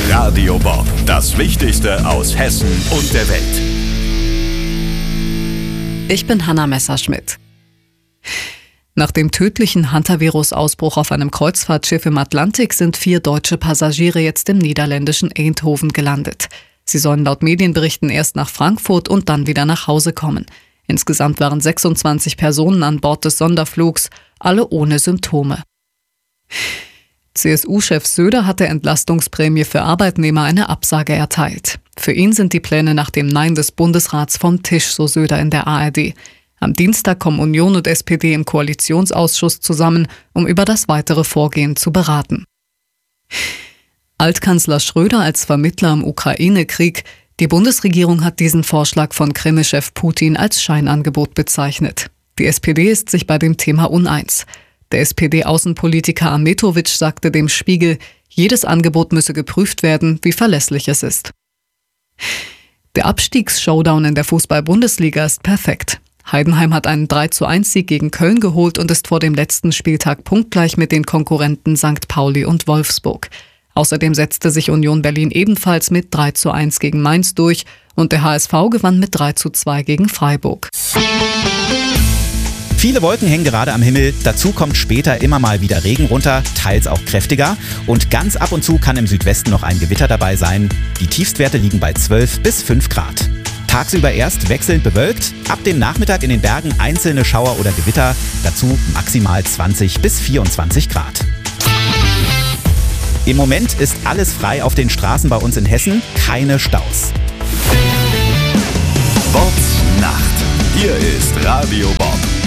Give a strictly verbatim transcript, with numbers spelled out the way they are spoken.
Radio Bob, das Wichtigste aus Hessen und der Welt. Ich bin Hanna Messerschmidt. Nach dem tödlichen Hantavirus-Ausbruch auf einem Kreuzfahrtschiff im Atlantik sind vier deutsche Passagiere jetzt im niederländischen Eindhoven gelandet. Sie sollen laut Medienberichten erst nach Frankfurt und dann wieder nach Hause kommen. Insgesamt waren sechsundzwanzig Personen an Bord des Sonderflugs, alle ohne Symptome. C S U-Chef Söder hat der Entlastungsprämie für Arbeitnehmer eine Absage erteilt. Für ihn sind die Pläne nach dem Nein des Bundesrats vom Tisch, so Söder in der A R D. Am Dienstag kommen Union und S P D im Koalitionsausschuss zusammen, um über das weitere Vorgehen zu beraten. Altkanzler Schröder als Vermittler im Ukraine-Krieg. Die Bundesregierung hat diesen Vorschlag von Kreml-Chef Putin als Scheinangebot bezeichnet. Die S P D ist sich bei dem Thema uneins. Der S P D-Außenpolitiker Ahmetovic sagte dem Spiegel, jedes Angebot müsse geprüft werden, wie verlässlich es ist. Der Abstiegs-Showdown in der Fußball-Bundesliga ist perfekt. Heidenheim hat einen drei zu eins Sieg gegen Köln geholt und ist vor dem letzten Spieltag punktgleich mit den Konkurrenten Sankt Pauli und Wolfsburg. Außerdem setzte sich Union Berlin ebenfalls mit drei zu eins gegen Mainz durch und der H S V gewann mit drei zu zwei gegen Freiburg. Viele Wolken hängen gerade am Himmel, dazu kommt später immer mal wieder Regen runter, teils auch kräftiger. Und ganz ab und zu kann im Südwesten noch ein Gewitter dabei sein. Die Tiefstwerte liegen bei zwölf bis fünf Grad. Tagsüber erst wechselnd bewölkt, ab dem Nachmittag in den Bergen einzelne Schauer oder Gewitter, dazu maximal zwanzig bis vierundzwanzig Grad. Im Moment ist alles frei auf den Straßen bei uns in Hessen, keine Staus. Bobs Nacht. Hier ist Radio Bob.